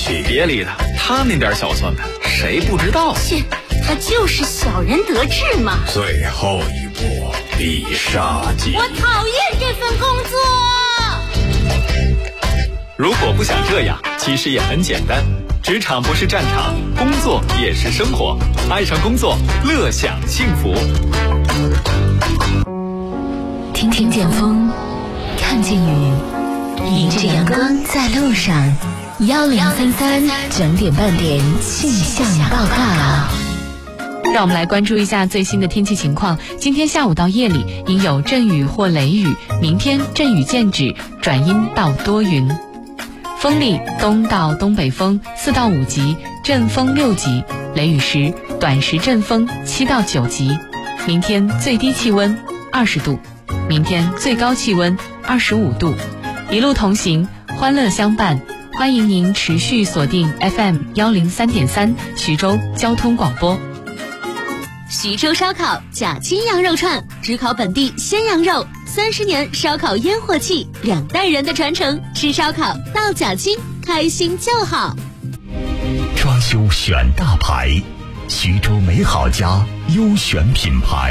气。 别理他，他那点小算盘谁不知道？ 切，他就是小人得志嘛。 最后一步必杀技。 我讨厌这份工作。 如果不想这样，其实也很简单。职场不是战场，工作也是生活。爱上工作，乐享幸福。 听听见风，看见雨，迎着阳光在路上。1033整点半点气象报告。 让我们来关注一下最新的天气情况。今天下午到夜里应有阵雨或雷雨，明天阵雨渐止，转阴到多云。风力东到东北风4到5级，阵风6级，雷雨时短时阵风7到9级。明天最低气温20度，明天最高气温25度。一路同行，欢乐相伴。欢迎您持续锁定 FM103.3 徐州交通广播。 徐州烧烤假期羊肉串，只烤本地鲜羊肉，30年烧烤烟火气，2代人的传承，吃烧烤到假期，开心就好。 装修选大牌，徐州美好家优选品牌。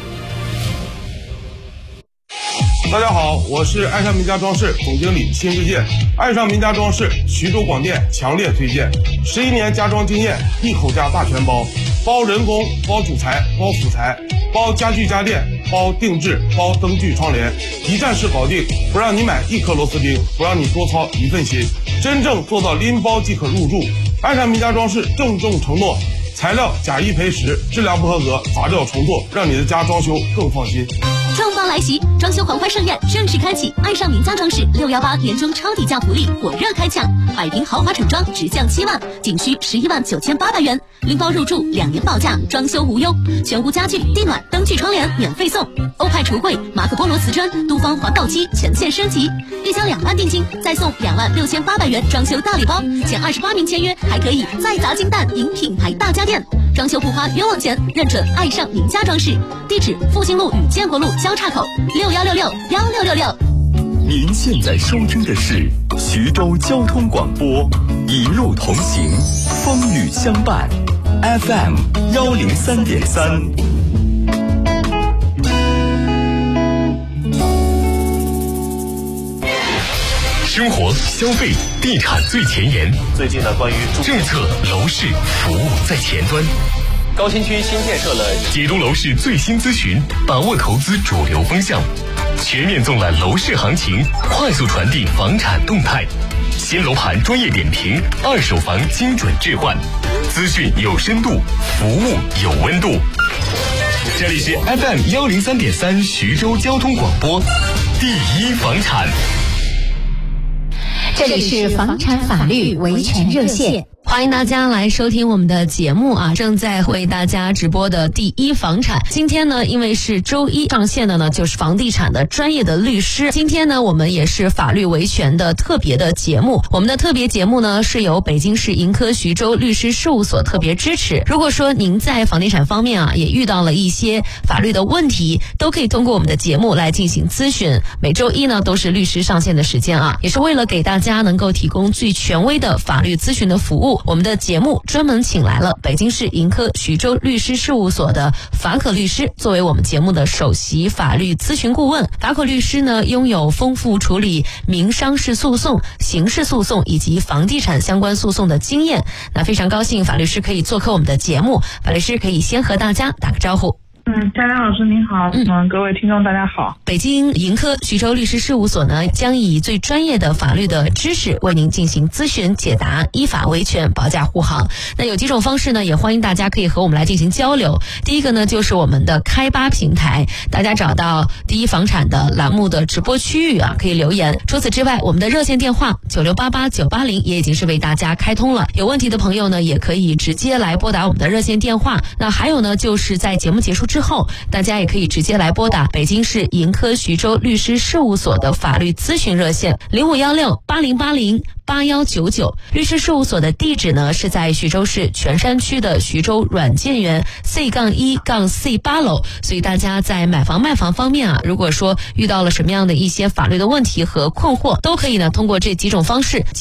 大家好，我是爱上名家装饰总经理辛志健。爱上名家装饰，徐州广电强烈推荐，11年家装经验，一口价大全包，包人工，包主材，包辅材，包家具家电，包定制，包灯具窗帘，一站式搞定，不让你买1颗螺丝钉，不让你多操1份心，真正做到拎包即可入住。爱上名家装饰郑重承诺，材料假1赔10，质量不合格砸掉重做，让你的家装修更放心。 重磅来袭，装修狂欢盛宴正式开启！爱上名家装饰618年终超底价福利火热开抢，百平豪华整装直降7万，仅需119800元，拎包入住，2年保价，装修无忧，全屋家具、地暖、灯具、窗帘免费送，欧派橱柜、马可波罗瓷砖、都方环保漆全线升级，预交2万定金，再送26800元装修大礼包，前28名签约还可以再砸金蛋赢品牌大家电。装修不花冤枉钱，认准爱上名家装饰，地址复兴路与建国路交叉口，61661666。 您现在收听的是徐州交通广播，一路同行，风雨相伴 FM103.3。生活、消费、地产最前沿。 最近呢，关于政策、楼市、服务在前端。 高新区新建设了解读楼市最新资讯，把握投资主流风向，全面纵览楼市行情，快速传递房产动态。新楼盘专业点评，二手房精准置换，资讯有深度，服务有温度。这里是 FM103.3 徐州交通广播，第一房产。 这里是房产法律维权热线。 欢迎大家来收听我们的节目啊！正在为大家直播的第一房产，今天呢，因为是周一上线的呢，就是房地产的专业的律师。今天呢，我们也是法律维权的特别的节目。我们的特别节目呢，是由北京市盈科徐州律师事务所特别支持。如果说您在房地产方面啊，也遇到了一些法律的问题，都可以通过我们的节目来进行咨询。每周一呢，都是律师上线的时间啊，也是为了给大家能够提供最权威的法律咨询的服务。我们的节目专门请来了北京市盈科徐州律师事务所的法可律师，作为我们节目的首席法律咨询顾问。法可律师呢，拥有丰富处理民商事诉讼、刑事诉讼以及房地产相关诉讼的经验。那非常高兴法律师可以做客我们的节目，法律师可以先和大家打个招呼。 佳佳老师您好，各位听众大家好。 北京盈科徐州律师事务所呢，将以最专业的法律的知识为您进行咨询解答，依法维权，保驾护航。那有几种方式呢，也欢迎大家可以和我们来进行交流。第一个呢，就是我们的开吧平台，大家找到第一房产的栏目的直播区域啊，可以留言。除此之外，我们的热线电话9688-980也已经是为大家开通了，有问题的朋友呢，也可以直接来拨打我们的热线电话。那还有呢，就是在节目结束之后，大家也可以直接来拨打北京市盈科徐州律师事务所的法律咨询热线0516-8080-8199。律师事务所的地址呢，是在徐州市泉山区的徐州软件园 C-1-C8 楼。所以大家在买房卖房方面啊，如果说遇到了什么样的一些法律的问题和困惑，都可以呢通过这几种方式